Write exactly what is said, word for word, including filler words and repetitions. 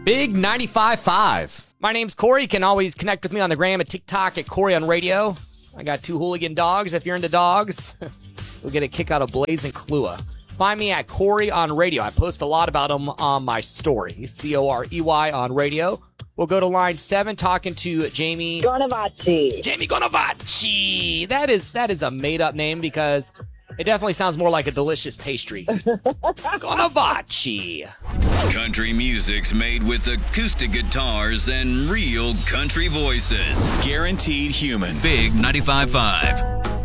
Big ninety-five point five. My name's Corey. You can always connect with me on the gram and TikTok at Corey on Radio. I got two hooligan dogs. If you're into dogs, you'll get a kick out of Blaze and Kahlua. Find me at Corey on Radio. I post a lot about them on my story. C O R E Y on Radio. We'll go to line seven, talking to Jamie Gonavacci. Jamie Gonavacci. That is that is a made-up name because it definitely sounds more like a delicious pastry. Gonavacci. Country music's made with acoustic guitars and real country voices. Guaranteed human. Big ninety-five point five.